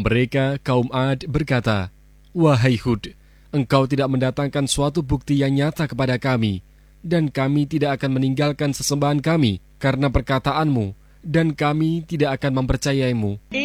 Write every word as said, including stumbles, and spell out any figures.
Mereka, kaum Ad, berkata, "Wahai Hud, engkau tidak mendatangkan suatu bukti yang nyata kepada kami, dan kami tidak akan meninggalkan sesembahan kami karena perkataanmu, dan kami tidak akan mempercayaimu."